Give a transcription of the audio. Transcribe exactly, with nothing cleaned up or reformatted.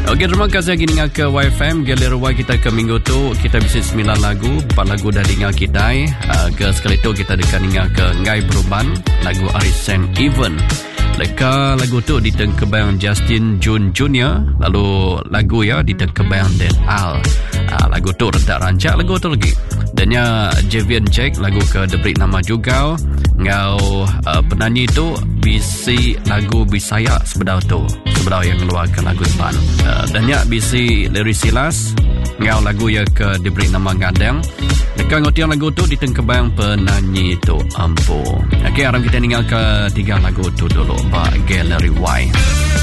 Okey, terima kasih lagi dengar ke Y F M. Galeri Y kita ke minggu tu kita bisa sembilan lagu, empat lagu dah dengar kita. Uh, ke sekali tu kita dekat dengar ke Ngai Beruban, lagu Arisen Even. Leka lagu tu ditengkebang Justin June Junior, lalu lagu ya ditengkebang Dan Al. Uh, lagu tu rentak rancak lagu tu lagi. Dan ya Javian Jack lagu ke diberi nama juga. Ngau uh, penyanyi tu bisi lagu Bisaya sebenar tu, sebenar yang mengeluarkan lagu depan. Uh, dan ya bisi lirisilas ngau lagu ya ke diberi nama Ngadang. Dekat ngotian lagu tu ditengkebang penyanyi tu Ampo. Okey, aram kita tinggal ke tiga lagu tu dulu. Ba Galeri Y.